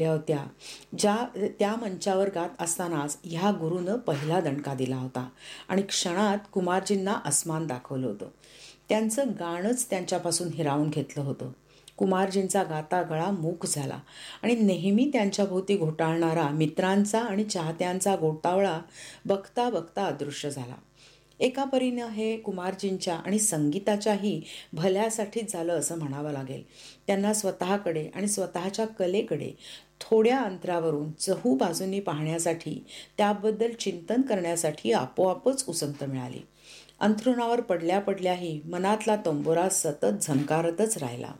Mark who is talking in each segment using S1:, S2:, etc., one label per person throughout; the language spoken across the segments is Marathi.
S1: होत्या, त्या मंचावर गात असतानाच ह्या गुरुनं पहिला दणका दिला होता आणि क्षणात कुमारजींना अस्मान दाखवलं होतं. त्यांचं गाणंच त्यांच्यापासून हिरावून घेतलं होतं. कुमारजींचा गाता गळा मूक झाला आणि नेहमी त्यांच्याभोवती घोटाळणारा मित्रांचा आणि चाहत्यांचा गोटावळा बघता बघता अदृश्य झाला. एका परीनं हे कुमारजींच्या आणि संगीताच्याही भल्यासाठीच झालं असं म्हणावं लागेल. त्यांना स्वतःकडे आणि स्वतःच्या कलेकडे थोड्या अंतरावरून चहूबाजूंनी पाहण्यासाठी, त्याबद्दल चिंतन करण्यासाठी आपोआपच उसंत मिळाली. अंथरुणावर पडल्या पडल्याही मनातला तंबोरा सतत झंकारतच राहिला.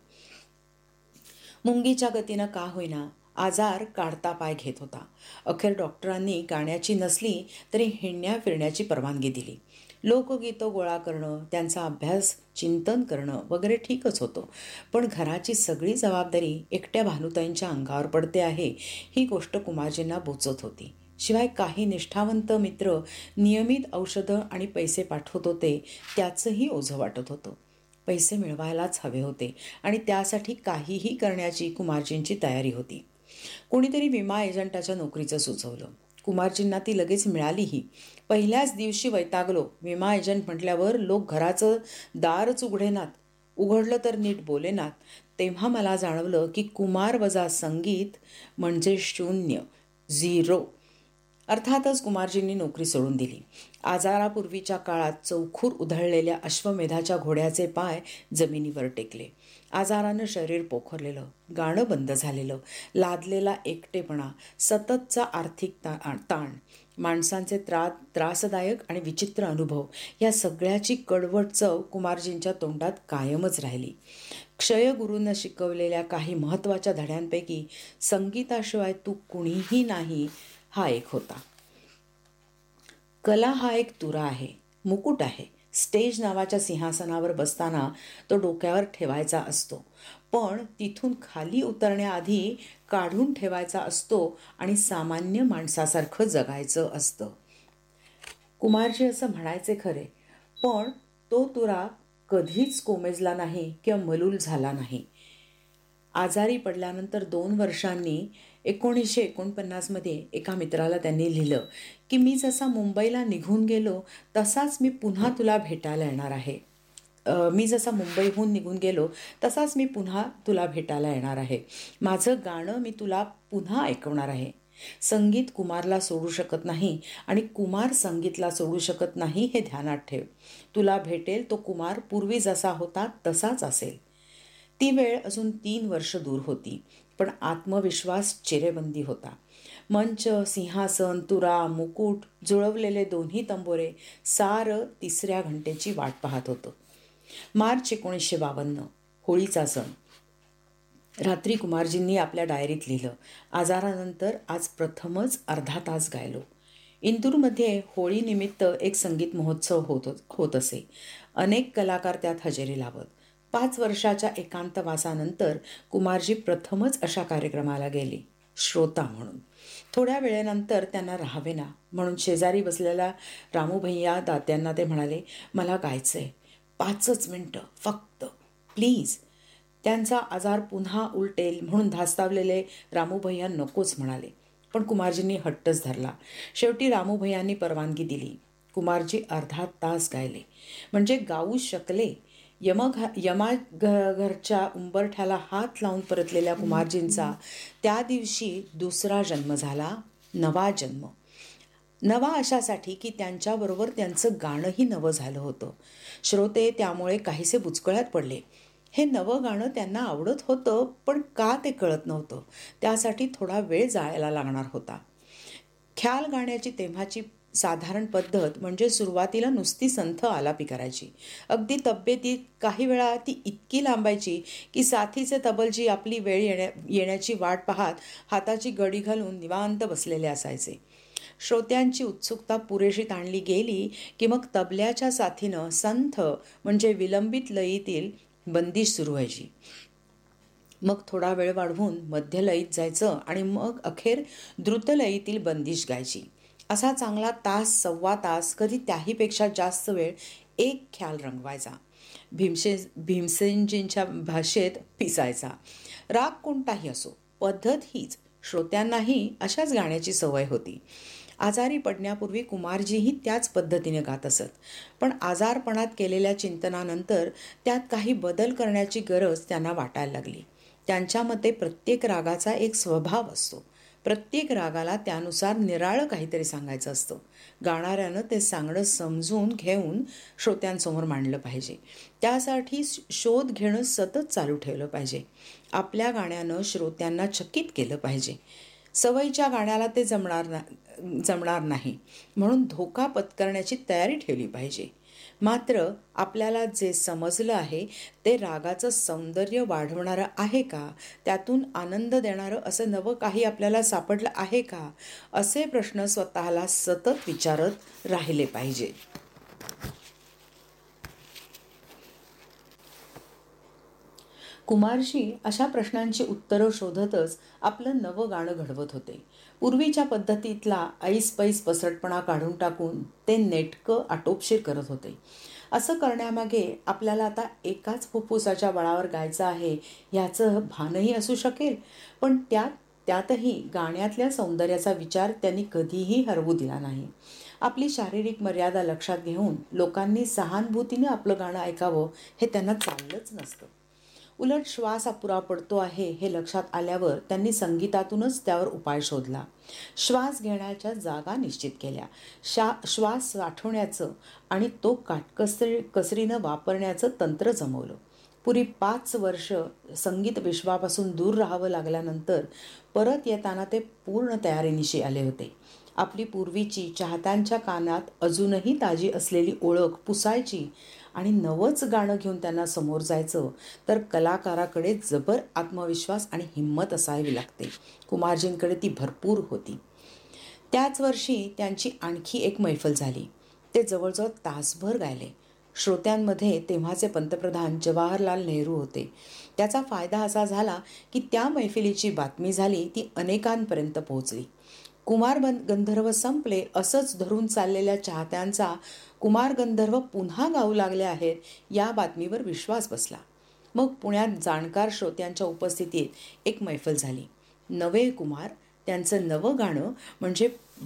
S1: मुंगीच्या गतीनं का होईना आजार काढता पाय घेत होता. अखेर डॉक्टरांनी गाण्याची नसली तरी हिंडण्या फिरण्याची परवानगी दिली. लोकगीतं गोळा करणं, त्यांचा अभ्यास चिंतन करणं वगैरे ठीकच होतं, पण घराची सगळी जबाबदारी एकट्या भानुताईंच्या अंगावर पडते आहे ही गोष्ट कुमारजींना बोचत होती. शिवाय काही निष्ठावंत मित्र नियमित औषधं आणि पैसे पाठवत होते, त्याचंही ओझं वाटत होतं. पैसे मिळवायलाच हवे होते आणि त्यासाठी काहीही करण्याची कुमारजींची तयारी होती. कोणीतरी विमा एजंटाच्या नोकरीचं सुचवलं. कुमारजींना ती लगेच मिळालीही. पहिल्याच दिवशी वैतागलो. विमा एजंट म्हटल्यावर लोक घराचं दारच उघडलं तर नीट बोलेनात. तेव्हा मला जाणवलं की कुमार वजा संगीत म्हणजे शून्य, झिरो. अर्थातच कुमारजींनी नोकरी सोडून दिली. आजारापूर्वीच्या काळात चौखूर उधळलेल्या अश्वमेधाच्या घोड्याचे पाय जमिनीवर टेकले. आजारानं शरीर पोखरलेलं, गाणं बंद झालेलं, लादलेला एकटेपणा, सततचा आर्थिक ताण, माणसांचे त्रासदायक आणि विचित्र अनुभव, या सगळ्याची कडवट चव कुमारजींच्या तोंडात कायमच राहिली. क्षयगुरूनं शिकवलेल्या काही महत्त्वाच्या धड्यांपैकी संगीताशिवाय तू कुणीही नाही हा एक होता. कला हा एक तुरा आहे, मुकुट आहे. स्टेज नावाच्या सिंहासनावर बसताना तो डोक्यावर ठेवायचा असतो, पण तिथून खाली उतरण्याआधी काढून ठेवायचा असतो आणि सामान्य माणसासारखं जगायचं असतं. कुमारजी असं म्हणायचे खरे, पण तो तुरा कधीच कोमेजला नाही किंवा मलूल झाला नाही. आजारी पडल्यानंतर 2 वर्षांनी 1949 एका मित्राला त्यांनी लिहिलं की मी जसा मुंबईला निघून गेलो तसाच मी पुन्हा तुला भेटायला येणार आहे. मी जसा मुंबईहून निघून गेलो तसाच मी पुन्हा तुला भेटायला येणार आहे. माझं गाणं मी तुला पुन्हा ऐकवणार आहे. संगीत कुमारला सोडू शकत नाही आणि कुमार संगीतला सोडू शकत नाही हे ध्यानात ठेव. तुला भेटेल तो कुमार पूर्वी जसा होता तसाच असेल. ती वेळ अजून 3 वर्ष दूर होती, पण आत्मविश्वास चिरेबंदी होता. मंच, सिंहासन, तुरा, मुकुट, जुळवलेले दोन्ही तंबोरे सारं तिसऱ्या घंटेची वाट पाहत होतं. मार्च 1952, होळीचा सण. रात्री कुमारजींनी आपल्या डायरीत लिहिलं, आजारानंतर आज प्रथमच अर्धा तास गायलो. इंदूरमध्ये होळीनिमित्त एक संगीत महोत्सव होत असे. अनेक कलाकार त्यात हजेरी लावत. 5 वर्षाच्या एकांतवासानंतर कुमारजी प्रथमच अशा कार्यक्रमाला गेले, श्रोता म्हणून. थोड्या वेळेनंतर त्यांना राहावेना म्हणून शेजारी बसलेल्या रामूभैया दात्यांना ते म्हणाले, मला गायचंय, 5च मिनिटं फक्त, प्लीज. त्यांचा आजार पुन्हा उलटेल म्हणून धास्तावलेले रामूभैया नकोच म्हणाले, पण कुमारजींनी हट्टच धरला. शेवटी रामूभैयांनी परवानगी दिली. कुमारजी अर्धा तास गायले, म्हणजे गाऊ शकले. यमाघरच्या उंबरठ्याला हात लावून परतलेल्या कुमारजींचा त्या दिवशी दुसरा जन्म झाला, नवा जन्म. नवा अशासाठी की त्यांच्याबरोबर त्यांचं गाणंही नवं झालं होतं. श्रोते त्यामुळे काहीसे बुचकळ्यात पडले. हे नवं गाणं त्यांना आवडत होतं, पण का ते कळत नव्हतं. त्यासाठी थोडा वेळ जायला लागणार होता. ख्याल गाण्याची तेव्हाची साधारण पद्धत म्हणजे सुरुवातीला नुसती संथ आलापी करायची. अगदी तब्येतीत काही वेळा ती इतकी लांबायची की साथीचे तबलजी आपली वेळ येण्याची वाट पाहत हाताची गडी घालून निवांत बसलेले असायचे. श्रोत्यांची उत्सुकता पुरेशी ताणली गेली की मग तबल्याच्या साथीनं संथ म्हणजे विलंबित लयीतील बंदिश सुरू व्हायची. मग थोडा वेळ वाढवून मध्य लयीत जायचं आणि मग अखेर द्रुतलयीतील बंदिश गायची. असा चांगला तास, सव्वा तास, कधी त्याहीपेक्षा जास्त वेळ एक ख्याल रंगवायचा. भीमसेनजींच्या भाषेत पिसायचा. राग कोणताही असो, पद्धत हीच, श्रोत्यांनाही अशाच गाण्याची सवय होती. आजारी पडण्यापूर्वी कुमारजीही त्याच पद्धतीने गात असत. पण आजारपणात केलेल्या चिंतनानंतर त्यात काही बदल करण्याची गरज त्यांना वाटायला लागली. त्यांच्या मते प्रत्येक रागाचा एक स्वभाव असतो. प्रत्येक रागाला त्यानुसार निराळं काहीतरी सांगायचं असतं. गाणाऱ्यानं ते सांगणं समजून घेऊन श्रोत्यांसमोर मांडलं पाहिजे. त्यासाठी शोध घेणं सतत चालू ठेवलं पाहिजे. आपल्या गाण्यानं श्रोत्यांना चकित केलं पाहिजे. सवयीच्या गाण्याला ते जमणार नाही, म्हणून धोका पत्करण्याची तयारी ठेवली पाहिजे. मात्र आपल्याला जे समजलं आहे ते रागाचं सौंदर्य वाढवणारं आहे का, त्यातून आनंद देणारं असं नवं काही आपल्याला सापडलं आहे का, असे प्रश्न स्वतःला सतत विचारत राहिले पाहिजे. कुमारजी अशा प्रश्नांची उत्तरं शोधतच आपलं नवं गाणं घडवत होते. पूर्वीच्या पद्धतीतला ऐस पैस पसरटपणा काढून टाकून ते नेटकं आटोपशीर करत होते. असं करण्यामागे आपल्याला आता एकाच फुफ्फुसाच्या बळावर गायचं आहे ह्याचं भानही असू शकेल, पण त्यातही गाण्यातल्या सौंदर्याचा विचार त्यांनी कधीही हरवू दिला नाही. आपली शारीरिक मर्यादा लक्षात घेऊन लोकांनी सहानुभूतीनं आपलं गाणं ऐकावं हे त्यांना चाललंच नसतं. उलट श्वास अपुरा पडतो आहे हे लक्षात आल्यावर त्यांनी संगीतातूनच त्यावर उपाय शोधला. श्वास घेण्याच्या जागा निश्चित केल्या. श्वास साठवण्याचं आणि तो कसरीनं वापरण्याचं तंत्र जमवलं. पुरी 5 वर्ष संगीत विश्वापासून दूर राहावं लागल्यानंतर परत येताना ते पूर्ण तयारीनिशी आले होते. आपली पूर्वीची चाहत्यांच्या कानात अजूनही ताजी असलेली ओळख पुसायची आणि नवंच गाणं घेऊन त्यांना समोर जायचं तर कलाकाराकडे जबर आत्मविश्वास आणि हिंमत असावी लागते. कुमारजींकडे ती भरपूर होती. त्याच वर्षी त्यांची आणखी एक मैफल झाली. ते जवळजवळ तासभर गायले. श्रोत्यांमध्ये तेव्हाचे पंतप्रधान जवाहरलाल नेहरू होते. त्याचा फायदा असा झाला की त्या मैफिलीची बातमी झाली ती अनेकांपर्यंत पोहोचली. कुमार गंधर्व संपले असंच धरून चाललेल्या चाहत्यांचा कुमार गंधर्व पुन्हा गाऊ लागले आहेत या बातमीवर विश्वास बसला. मग पुण्यात जाणकार श्रोत्यांच्या उपस्थितीत एक मैफल झाली. नवे कुमार त्यांचं नवं गाणं म्हणजे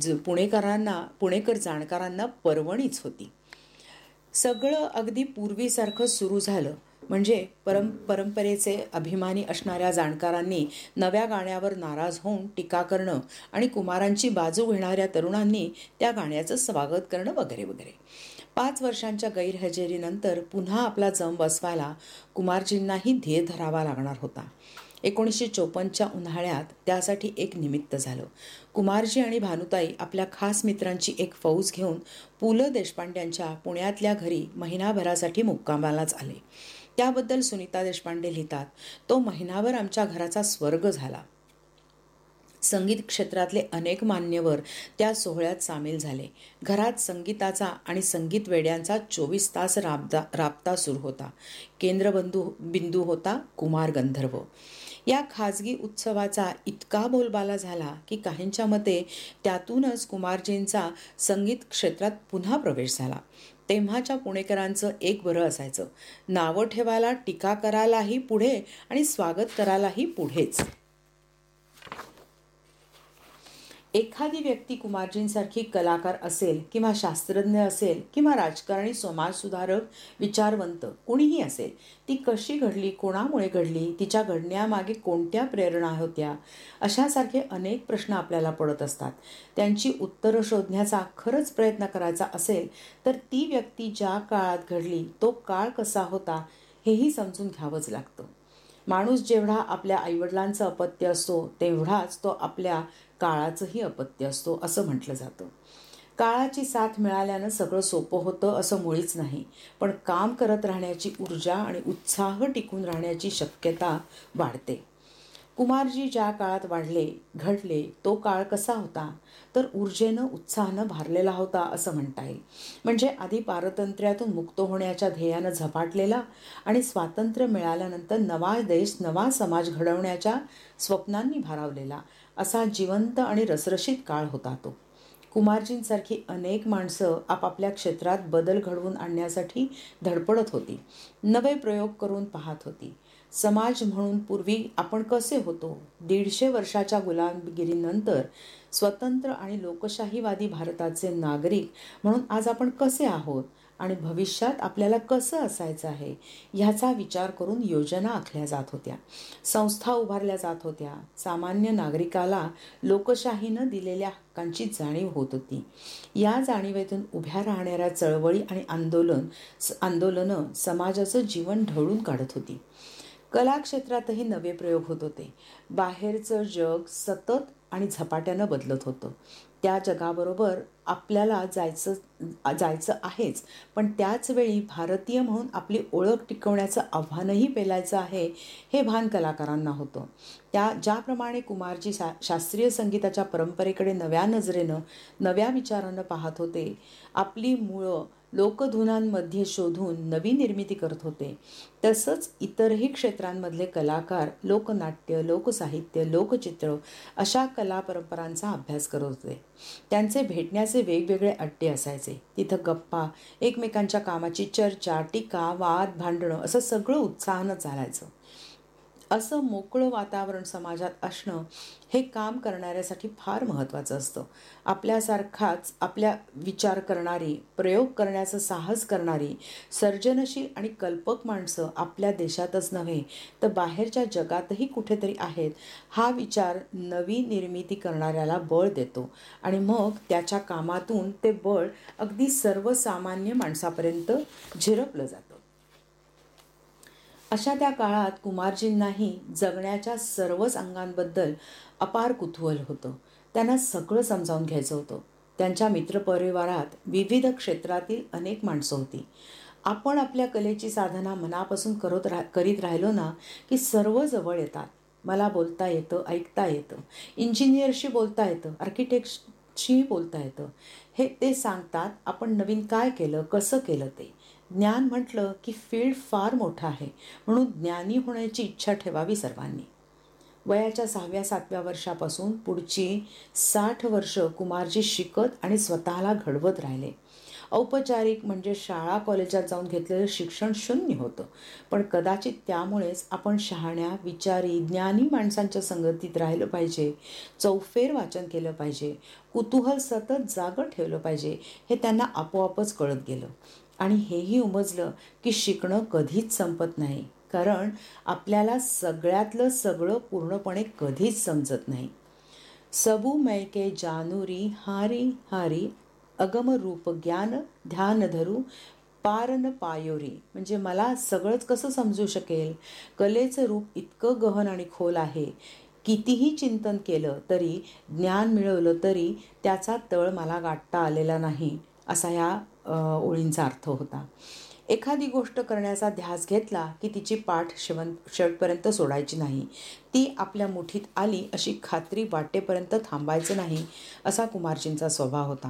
S1: पुणेकर जाणकारांना पर्वणीच होती. सगळं अगदी पूर्वीसारखं सुरू झालं. म्हणजे परंपरेचे अभिमानी असणाऱ्या जाणकारांनी नव्या गाण्यावर नाराज होऊन टीका करणं आणि कुमारांची बाजू घेणाऱ्या तरुणांनी त्या गाण्याचं स्वागत करणं वगैरे वगैरे. 5 वर्षांच्या गैरहजेरीनंतर पुन्हा आपला जम बसवायला कुमारजींनाही ध्येय धरावा लागणार होता. 1954च्या उन्हाळ्यात त्यासाठी एक निमित्त झालं. कुमारजी आणि भानुताई आपल्या खास मित्रांची एक फौज घेऊन पु ल देशपांड्यांच्या पुण्यातल्या घरी महिनाभरासाठी मुक्कामालाच आले. त्याबद्दल सुनीता देशपांडे लिहितात, तो महिनाभर आमच्या घराचा स्वर्ग झाला. संगीत क्षेत्रातले अनेक मान्यवर त्या सोहळ्यात सामील झाले. घरात संगीताचा आणि संगीत वेड्यांचा 24 तास राबता सुरू होता. केंद्रबिंदू होता कुमार गंधर्व. या खाजगी उत्सवाचा इतका बोलबाला झाला की काहींच्या मते त्यातूनच कुमारजींचा संगीत क्षेत्रात पुन्हा प्रवेश झाला. तेव्हाच्या पुणेकरांचं एक बरं असायचं, नावं ठेवायला, टीका करायलाही पुढे आणि स्वागत करायलाही पुढेच. एखादी व्यक्ती कुमारजींसारखी कलाकार असेल किंवा शास्त्रज्ञ असेल किंवा राजकारणी, समाजसुधारक, विचारवंत कुणीही असेल, ती कशी घडली, कोणामुळे घडली, तिच्या घडण्यामागे कोणत्या प्रेरणा होत्या, अशासारखे अनेक प्रश्न आपल्याला पडत असतात. त्यांची उत्तरं शोधण्याचा खरंच प्रयत्न करायचा असेल तर ती व्यक्ती ज्या काळात घडली तो काळ कसा होता हेही समजून घ्यावंच लागतं. माणूस जेवढा आपल्या आईवडिलांचं अपत्य असतो तेवढाच तो आपल्या काळाचंही अपत्य असतो असं म्हटलं जातं. काळाची साथ मिळाल्यानं सगळं सोपं होतं असं मुळीच नाही, पण काम करत राहण्याची ऊर्जा आणि उत्साह टिकून राहण्याची शक्यता वाढते. कुमारजी ज्या काळात घडले तो काळ कसा होता तर ऊर्जेनं, उत्साहानं भारलेला होता असं म्हणता येईल. म्हणजे आधी पारतंत्र्यातून मुक्त होण्याच्या ध्येयानं झपाटलेला आणि स्वातंत्र्य मिळाल्यानंतर नवा देश, नवा समाज घडवण्याच्या स्वप्नांनी भारावलेला असा जिवंत आणि रसरशीत काळ होता तो. कुमारजींसारखी अनेक माणसं आपापल्या क्षेत्रात बदल घडवून आणण्यासाठी धडपडत होती. नवे प्रयोग करून पाहत होती. समाज म्हणून पूर्वी आपण कसे होतो, 150 वर्षाच्या गुलामगिरीनंतर स्वतंत्र आणि लोकशाहीवादी भारताचे नागरिक म्हणून आज आपण कसे आहोत आणि भविष्यात आपल्याला कसं असायचं आहे ह्याचा विचार करून योजना आखल्या जात होत्या, संस्था उभारल्या जात होत्या. सामान्य नागरिकाला लोकशाहीनं दिलेल्या हक्कांची जाणीव होत होती. या जाणीवेतून उभ्या राहणाऱ्या चळवळी आणि आंदोलनं समाजाचं जीवन ढवळून काढत होती. कला क्षेत्रातही नवे प्रयोग होत होते. बाहेरचं जग सतत आणि झपाट्यानं बदलत होतं. त्या जगाबरोबर आपल्याला जायचं आहेच, पण त्याचवेळी भारतीय म्हणून आपली ओळख टिकवण्याचं आव्हानही पेलायचं आहे हे भान कलाकारांना होतं. ज्याप्रमाणे कुमारजी शास्त्रीय संगीताच्या परंपरेकडे नव्या नजरेनं, नव्या विचारानं पाहत होते, आपली मुळं लोकधुनांमध्ये शोधून नवी निर्मिती करत होते, तसंच इतरही क्षेत्रांमधले कलाकार लोकनाट्य, लोकसाहित्य, लोकचित्र अशा कला परंपरांचा अभ्यास करत होते. त्यांचे भेटण्याचे वेगवेगळे अड्डे असायचे. तिथं गप्पा, एकमेकांच्या कामाची चर्चा, टीका, वाद, भांडणं असं सगळं उत्साहानं चालायचं. असं मोकळं वातावरण समाजात असणं हे काम करणाऱ्यासाठी फार महत्त्वाचं असतं. आपल्यासारखाच आपल्या विचार करणारी, प्रयोग करण्याचं साहस करणारी, सर्जनशील आणि कल्पक माणसं आपल्या देशातच नव्हे तर बाहेरच्या जगातही कुठेतरी आहेत, हा विचार नवी निर्मिती करणाऱ्याला बळ देतो आणि मग त्याच्या कामातून ते बळ अगदी सर्वसामान्य माणसापर्यंत झिरपलं जातं. अशा त्या काळात कुमारजींनाही जगण्याच्या सर्वच अंगांबद्दल अपार कुतूहल होतं. त्यांना सगळं समजावून घ्यायचं होतं. त्यांच्या मित्रपरिवारात विविध क्षेत्रातील अनेक माणसं होती. आपण आपल्या कलेची साधना मनापासून करीत राहिलो ना की सर्व जवळ येतात. मला बोलता येतं, ऐकता येतं, इंजिनियरशी बोलता येतं, आर्किटेक्टशी बोलता येतं, हे ते सांगतात. आपण नवीन काय केलं, कसं केलं ते. ज्ञान म्हटलं की फील्ड फार मोठं आहे, म्हणून ज्ञानी होण्याची इच्छा ठेवावी सर्वांनी. वयाच्या 6व्या-7व्या वर्षापासून पुढची 60 वर्ष कुमारजी शिकत आणि स्वतःला घडवत राहिले. औपचारिक म्हणजे शाळा कॉलेजात जाऊन घेतलेलं शिक्षण शून्य होतं, पण कदाचित त्यामुळेच आपण शहाण्या, विचारी, ज्ञानी माणसांच्या संगतीत राहिलं पाहिजे, चौफेर वाचन केलं पाहिजे, कुतूहल सतत जागं ठेवलं पाहिजे हे त्यांना आपोआपच कळत गेलं. आणि हेही उमजलं की शिकणं कधीच संपत नाही, कारण आपल्याला सगळ्यातलं सगळं पूर्णपणे कधीच समजत नाही. सबू मैके जानूरी हारी हारी अगम रूप ज्ञान ध्यान धरू पारन पायोरी. म्हणजे मला सगळंच कसं समजू शकेल, कलेचं रूप इतकं गहन आणि खोल आहे, कितीही चिंतन केलं तरी, ज्ञान मिळवलं तरी त्याचा तळ मला गाठता आलेला नाही, असा या ओळींचा अर्थ होता. एखादी गोष्ट करण्याचा ध्यास घेतला की तिची पाठ शेवटपर्यंत सोडायची नाही. ती आपल्या मुठीत आली अशी खात्री वाटेपर्यंत थांबायचं नाही, असा कुमारजींचा स्वभाव होता.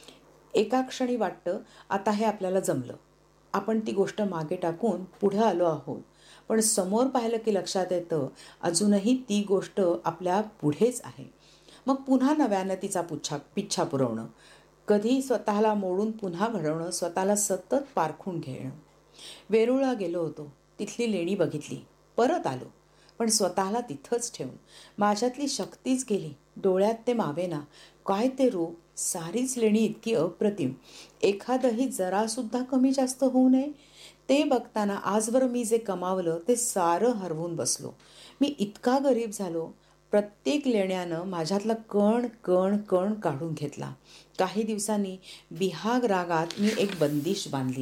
S1: एका क्षणी वाटतं आता हे आपल्याला जमलं, आपण ती गोष्ट मागे टाकून पुढे आलो आहोत, पण समोर पाहिलं की लक्षात येतं अजूनही ती गोष्ट आपल्या पुढेच आहे. मग पुन्हा नव्यानं तिचा पिच्छा पुरवणं, कधी स्वतःला मोडून पुन्हा घडवणं, स्वतःला सतत पारखून घेणं. वेरूळला गेलो होतो, तिथली लेणी बघितली, परत आलो, पण स्वतःला तिथंच ठेवून. माझ्यातली शक्तीच गेली, डोळ्यात ते मावेना. काय ते रूप, सारीच लेणी इतकी अप्रतिम, एखादंही जरासुद्धा कमी जास्त होऊ नये. ते बघताना आजवर मी जे कमावलं ते सारं हरवून बसलो. मी इतका गरीब झालो. प्रत्येक लेण्यानं माझ्यातला कण कण कण काढून घेतला. काही दिवसांनी बिहाग रागात मी एक बंदिश बांधली.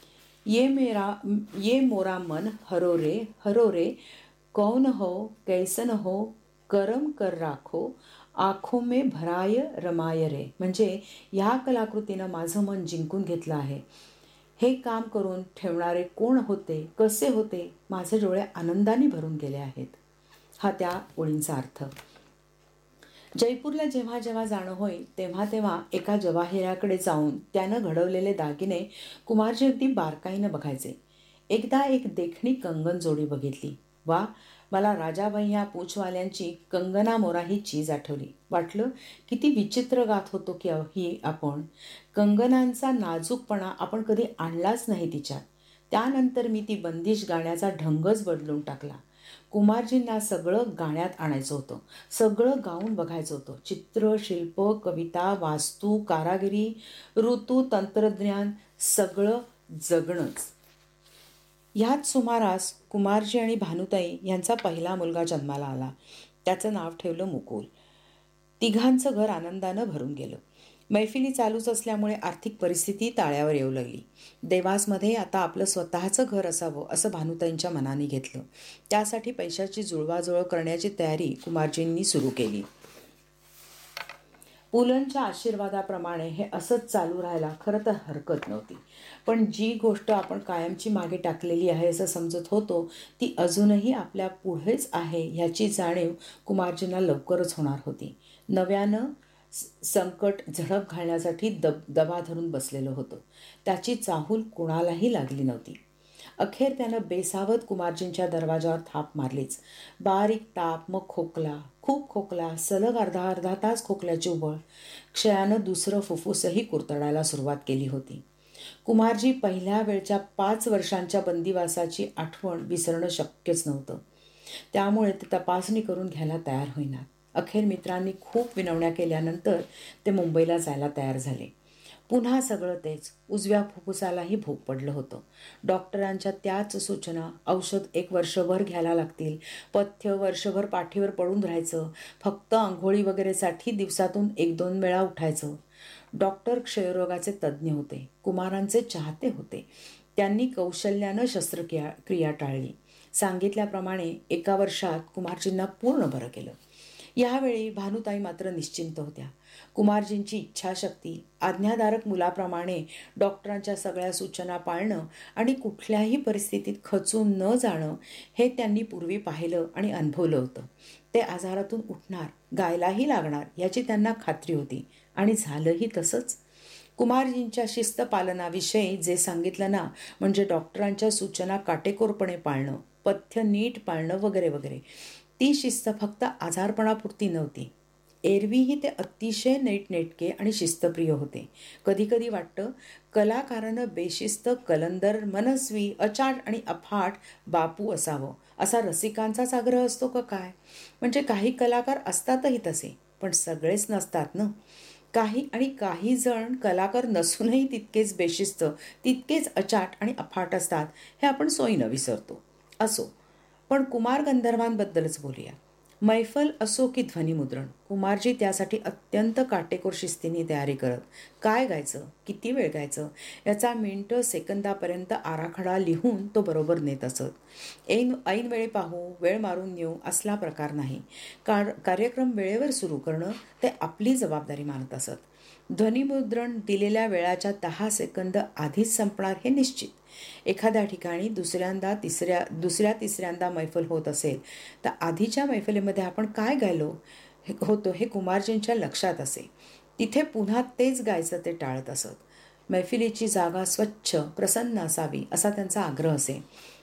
S1: ये मोरा मन हरोरे हरोरे, कौन हो कैसन हो, करम कर राखो, आँखों में भराय रमाय रे. म्हणजे ह्या कलाकृतीनं माझं मन जिंकून घेतलं आहे. हे काम करून ठेवणारे कोण होते, कसे होते, माझे डोळे आनंदाने भरून गेले आहेत. हा त्या ओळींचा अर्थ. जयपूरला जेव्हा जेव्हा जाणं होईल तेव्हा तेव्हा एका जवाहिराकडे जाऊन त्यानं घडवलेले दागिने कुमारजी अगदी बारकाईनं बघायचे. एकदा एक देखणी कंगन जोडी बघितली. वा, मला राजाभैया पूछवाल्यांची कंगना मोरा ही चीज आठवली. वाटलं किती विचित्र गात होतो की ही आपण. कंगनांचा नाजूकपणा आपण कधी आणलाच नाही तिच्यात. त्यानंतर मी ती बंदिश गाण्याचा ढंगच बदलून टाकला. कुमारजींना सगळं गाण्यात आणायचं होतं, सगळं गाऊन बघायचं होतं. चित्र, शिल्प, कविता, वास्तू, कारागिरी, ऋतू, तंत्रज्ञान सगळं जगणंच. ह्याच सुमारास कुमारजी आणि भानुताई यांचा पहिला मुलगा जन्माला आला. त्याचं नाव ठेवलं मुकुल. तिघांचं घर आनंदानं भरून गेलं. मैफिली चालूच असल्यामुळे आर्थिक परिस्थिती ताळ्यावर येऊ लागली. देवासमध्ये आता आपलं स्वतःचं घर असावं असं भानुताईंच्या मनाने घेतलं. त्यासाठी पैशाची जुळवाजुळव करण्याची तयारी कुमारजींनी सुरू केली. पुलंच्या आशीर्वादाप्रमाणे हे असंच चालू राहायला खरं तर हरकत नव्हती. पण जी गोष्ट आपण कायमची मागे टाकलेली आहे असं समजत होतो ती अजूनही आपल्या पुढेच आहे ह्याची जाणीव कुमारजींना लवकरच होणार होती. नव्यानं संकट झडप घालण्यासाठी दबा धरून बसलेलं होतं. त्याची चाहूल कुणालाही लागली नव्हती. अखेर त्यानं बेसावत कुमारजींच्या दरवाजावर थाप मारलीच. बारीक ताप, मग खोकला, खूप खोकला, सलग अर्धा अर्धा तास खोकल्याची उबळ. क्षयानं दुसरं फुफ्फुसही कुरतडायला सुरुवात केली होती. कुमारजी पहिल्या वेळच्या 5 वर्षांच्या बंदिवासाची आठवण विसरणं शक्यच नव्हतं. त्यामुळे ते तपासणी करून घ्यायला तयार होईना. अखेर मित्रांनी खूप विनवण्या केल्यानंतर ते मुंबईला जायला तयार झाले. पुन्हा सगळं तेच. उजव्या फुफ्फुसालाही भोग पडलं होतं. डॉक्टरांच्या त्याच सूचना. औषध 1 वर्षभर घ्यायला लागतील. पथ्य वर्षभर पाठीवर पडून राहायचं. फक्त अंघोळी वगैरेसाठी दिवसातून 1-2 वेळा उठायचं. डॉक्टर क्षयरोगाचे तज्ज्ञ होते. कुमारांचे चाहते होते. त्यांनी कौशल्यानं शस्त्रक्रिया टाळली. सांगितल्याप्रमाणे 1 वर्षात कुमारजींना पूर्ण बरं केलं. यावेळी भानुताई मात्र निश्चिंत होत्या. कुमारजींची इच्छाशक्ती, आज्ञाधारक मुलाप्रमाणे डॉक्टरांच्या सगळ्या सूचना पाळणं आणि कुठल्याही परिस्थितीत खचून न जाणं हे त्यांनी पूर्वी पाहिलं आणि अनुभवलं होतं. ते आजारातून उठणार, गायलाही लागणार याची त्यांना खात्री होती आणि झालंही तसंच. कुमारजींच्या शिस्तपालनाविषयी जे सांगितलं ना, म्हणजे डॉक्टरांच्या सूचना काटेकोरपणे पाळणं, पथ्य नीट पाळणं वगैरे वगैरे, ती शिस्त फक्त आजारपणापुरती नव्हती. एरवीही ते अतिशय नीटनेटके आणि शिस्तप्रिय होते. कधीकधी वाटतं कलाकारानं बेशिस्त, कलंदर, मनस्वी, अचाट आणि अफाट बापू असावं असा रसिकांचाच आग्रह असतो का काय? म्हणजे काही कलाकार असतातही तसे, पण सगळेच नसतात ना. काही जण कलाकार नसूनही तितकेच बेशिस्त, तितकेच अचाट आणि अफाट असतात हे आपण सोयीनं विसरतो. असो, पण कुमार गंधर्वांबद्दलच बोलूया. मैफल असो की ध्वनिमुद्रण, कुमारजी त्यासाठी अत्यंत काटेकोर शिस्तीने तयारी करत. काय गायचं, किती वेळ गायचं याचा मिनिटं सेकंदापर्यंत आराखडा लिहून तो बरोबर नेत असत. ऐन वेळी पाहू, वेळ मारून नेऊ असला प्रकार नाही. कार्यक्रम वेळेवर सुरू करणं ते आपली जबाबदारी मानत असत. ध्वनिमुद्रण दिलेल्या वेळाच्या 10 सेकंद आधीच संपणार हे निश्चित. एखाद्या ठिकाणी दुसऱ्या तिसऱ्यांदा मैफल होत असेल तर आधीच्या मैफलीमध्ये आपण काय गायलो होतो हे कुमारजींच्या लक्षात असे. तिथे पुन्हा तेच गायचं ते टाळत असत. मैफिलीची जागा स्वच्छ, प्रसन्न असावी असा त्यांचा आग्रह असे.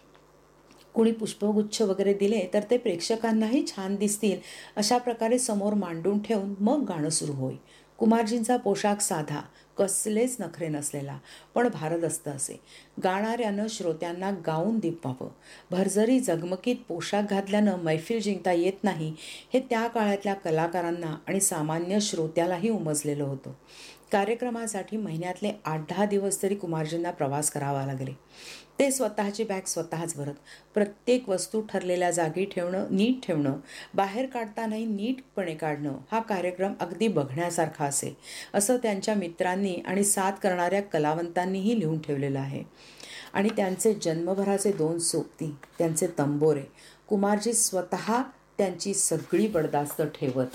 S1: कुणी पुष्पगुच्छ वगैरे दिले तर ते प्रेक्षकांनाही छान दिसतील अशा प्रकारे समोर मांडून ठेवून मग गाणं सुरू होई. कुमारजींचा पोशाख साधा, कसलेच नखरे नसलेला, पण भारदस्त असे. गाणाऱ्यानं श्रोत्यांना गाऊन दिपवावं. भरजरी झगमगीत पोशाख घातल्यानं मैफिल जिंकता येत नाही हे त्या काळातल्या कलाकारांना आणि सामान्य श्रोत्यालाही उमजलेलं होतं. कार्यक्रमासाठी महिन्यातले 8-10 दिवस तरी कुमारजींना प्रवास करावा लागले. ते स्वतःची बॅग स्वतःच भरत. प्रत्येक वस्तू ठरलेल्या जागी ठेवणं, नीट ठेवणं, बाहेर काढतानाही नीटपणे काढणं हा कार्यक्रम अगदी बघण्यासारखा असे असं त्यांच्या मित्रांनी आणि साथ करणाऱ्या कलावंतांनीही लिहून ठेवलेलं आहे. आणि त्यांचे जन्मभराचे 2 सोबती, त्यांचे तंबोरे, कुमारजी स्वतः त्यांची सगळी बडदास्त ठेवत.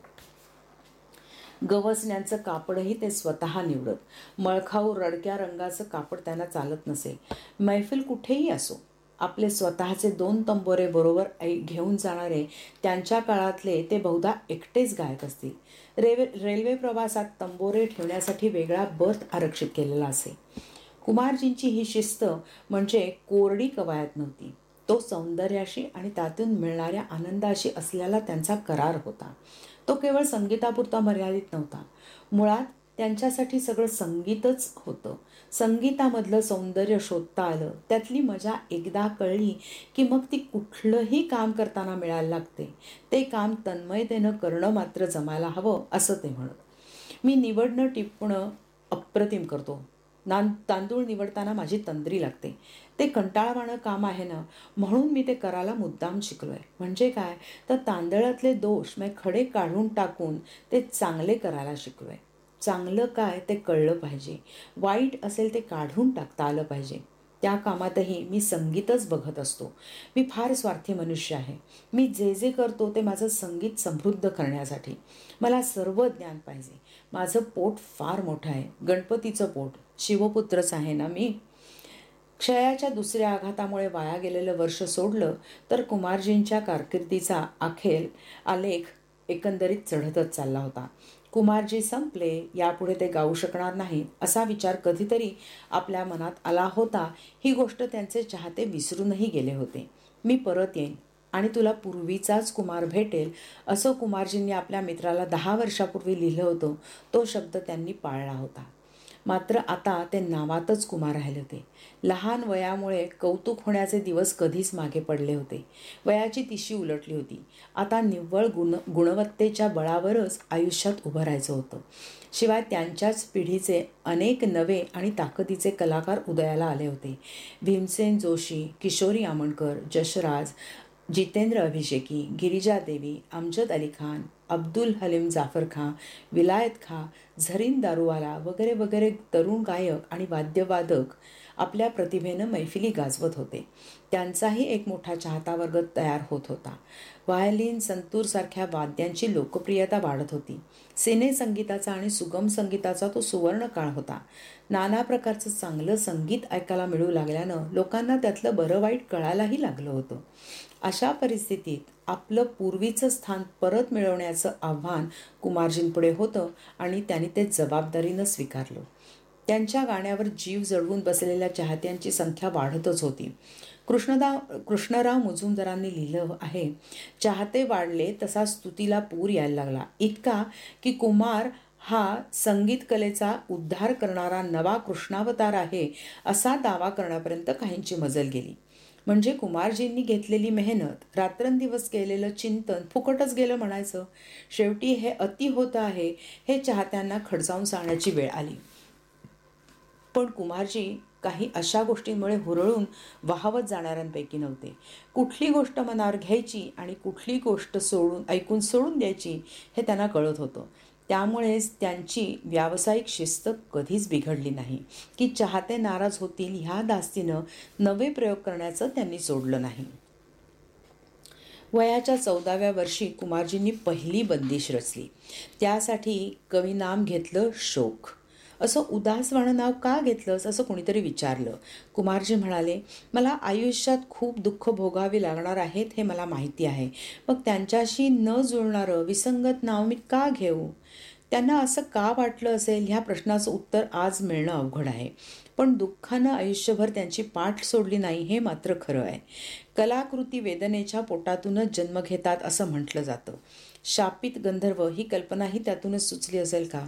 S1: गवसण्याचं कापडही ते स्वतः निवडत. मळखाऊ रडक्या रंगाचं कापड त्यांना चालत नसे. मैफिल कुठेही असो, आपले स्वतःचे 2 तंबोरे बरोबर घेऊन जाणारे त्यांच्या काळातले ते बहुधा एकटेच गायक असतील. रेल्वे प्रवासात तंबोरे ठेवण्यासाठी वेगळा बर्थ आरक्षित केलेला असे. कुमारजींची ही शिस्त म्हणजे कोरडी कवायत नव्हती. तो सौंदर्याशी आणि त्यातून मिळणाऱ्या आनंदाशी असलेला त्यांचा करार होता. तो केवळ संगीतापुरता मर्यादित नव्हता. मुळात त्यांच्यासाठी सगळं संगीतच होतं. संगीतामधलं सौंदर्य शोधता आलं, त्यातली मजा एकदा कळली की मग ती कुठलंही काम करताना मिळायला लागते. ते काम तन्मयतेनं करणं मात्र जमायला हवं असं ते म्हणत. मी निवडणं टिपणं अप्रतिम करतो. तांदूळ निवडताना माझी तंद्री लागते. ते कंटाळवाणं काम आहे ना, म्हणून मी ते करायला मुद्दाम शिकलोय. म्हणजे काय, तर तांदळातले दोष खडे काढून टाकून ते चांगले करायला शिकलोय. चांगलं काय ते कळलं पाहिजे, वाईट असेल ते काढून टाकता आलं पाहिजे. त्या कामातही मी संगीतच बघत असतो. मी फार स्वार्थी मनुष्य आहे. मी जे जे करतो ते माझं संगीत समृद्ध करण्यासाठी. मला सर्व ज्ञान पाहिजे. माझं पोट फार मोठं आहे, गणपतीचं पोट. शिवपुत्रच आहे ना मी. क्षयाच्या दुसऱ्या आघातामुळे वाया गेलेलं वर्ष सोडलं तर कुमारजींच्या कारकिर्दीचा आलेख एकंदरीत चढतच चालला होता. कुमारजी संपले, यापुढे ते गाऊ शकणार नाहीत असा विचार कधीतरी आपल्या मनात आला होता. ही गोष्ट त्यांचे चाहते विसरूनही गेले होते. मी परत येईन आणि तुला पूर्वीचाच कुमार भेटेल असं कुमारजींनी आपल्या मित्राला 10 वर्षापूर्वी लिहिलं होतं. तो शब्द त्यांनी पाळला होता. मात्र आता ते नावातच कुमार राहिले होते. लहान वयामुळे कौतुक होण्याचे दिवस कधीच मागे पडले होते. वयाची तिशी उलटली होती. आता निव्वळ गुणवत्तेच्या बळावरच आयुष्यात उभं राहायचं होतं. शिवाय त्यांच्याच पिढीचे अनेक नवे आणि ताकदीचे कलाकार उदयाला आले होते. भीमसेन जोशी, किशोरी आमोणकर, जशराज, जितेंद्र अभिषेकी, गिरिजा देवी, अमजद अली खान, अब्दुल हलीम जाफर खां, विलायत खां, झरीन दारूवाला वगैरे वगैरे तरुण गायक आणि वाद्यवादक आपल्या प्रतिभेनं मैफिली गाजवत होते. त्यांचाही एक मोठा चाहता वर्ग तयार होत होता. व्हायोलिन, संतूरसारख्या वाद्यांची लोकप्रियता वाढत होती. सिने संगीताचा आणि सुगम संगीताचा तो सुवर्ण काळ होता. नाना प्रकारचं चांगलं संगीत ऐकायला मिळू लागल्यानं लोकांना त्यातलं बरं वाईट कळायलाही लागलं होतं. अशा परिस्थितीत आपलं पूर्वीचं स्थान परत मिळवण्याचं आव्हान कुमारजींपुढे होतं आणि त्यांनी ते जबाबदारीनं स्वीकारलं. त्यांच्या गाण्यावर जीव जळवून बसलेल्या चाहत्यांची संख्या वाढतच होती. कृष्णराव मुजुमदारांनी लिहिलं आहे, चाहते वाढले तसा स्तुतीला पूर यायला लागला. इतका की कुमार हा संगीत कलेचा उद्धार करणारा नवा कृष्णावतार आहे असा दावा करण्यापर्यंत काहींची मजल गेली. म्हणजे कुमारजींनी घेतलेली मेहनत, रात्रंदिवस केलेलं चिंतन फुकटच गेलं म्हणायचं. शेवटी हे अति होतं आहे हे चाहत्यांना खडसावून सांगण्याची वेळ आली. पण कुमारजी काही अशा गोष्टींमुळे हुरळून वाहवत जाणाऱ्यांपैकी नव्हते. कुठली गोष्ट मनावर घ्यायची आणि कुठली गोष्ट ऐकून सोडून द्यायची हे त्यांना कळत होतं. त्यामुळेच त्यांची व्यावसायिक शिस्त कधीच बिघडली नाही की चाहते नाराज होतील ह्या धास्तीनं नवे प्रयोग करण्याचं त्यांनी सोडलं नाही. वयाच्या 14व्या वर्षी कुमारजींनी पहिली बंदिश रचली. त्यासाठी कविनाम घेतलं शोक. असं उदासवाणं नाव का घेतलंस असं कोणीतरी विचारलं. कुमारजी म्हणाले, मला आयुष्यात खूप दुःख भोगावी लागणार आहेत हे मला माहिती आहे. मग त्यांच्याशी न जुळणारं विसंगत नाव मी का घेऊ? त्यांना असं का वाटलं असेल ह्या प्रश्नाचं उत्तर आज मिळणं अवघड आहे. पण दुःखानं आयुष्यभर त्यांची पाठ सोडली नाही हे मात्र खरं आहे. कलाकृती वेदनेच्या पोटातूनच जन्म घेतात असं म्हटलं जातं. शापित गंधर्व ही कल्पनाही त्यातूनच सुचली असेल का?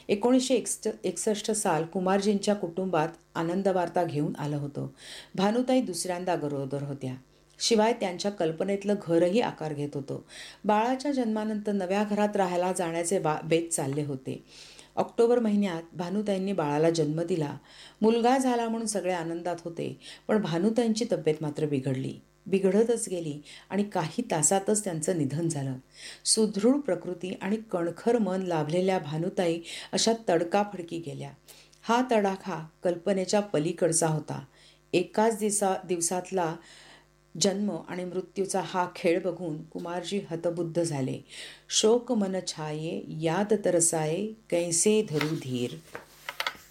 S1: 1961 साल कुमारजींच्या कुटुंबात आनंदवार्ता घेऊन आलं होतं. भानुताई दुसऱ्यांदा गरोदर होत्या. शिवाय त्यांच्या कल्पनेतलं घरही आकार घेत होतं. बाळाच्या जन्मानंतर नव्या घरात राहायला जाण्याचे बेत चालले होते. ऑक्टोबर महिन्यात भानुताईंनी बाळाला जन्म दिला. मुलगा झाला म्हणून सगळे आनंदात होते. पण भानुताईंची तब्येत मात्र बिघडतच गेली आणि काही तासातच त्यांचं निधन झालं. सुदृढ प्रकृती आणि कणखर मन लाभलेल्या भानुताई अशा तडकाफडकी गेल्या. हा तडाखा कल्पनेच्या पलीकडचा होता. एकाच दिवसातला जन्म आणि मृत्यूचा हा खेळ बघून कुमारजी हतबुद्ध झाले. शोक मन छाये याद तरसाये कैसे धरू धीर.